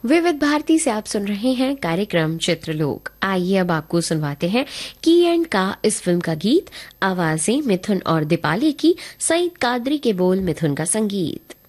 विविध भारती से आप सुन रहे हैं कार्यक्रम चित्रलोक। आइए अब आपको सुनवाते हैं की एंड का इस फिल्म का गीत। आवाजें मिथुन और दीपाली की, सईद कादरी के बोल, मिथुन का संगीत।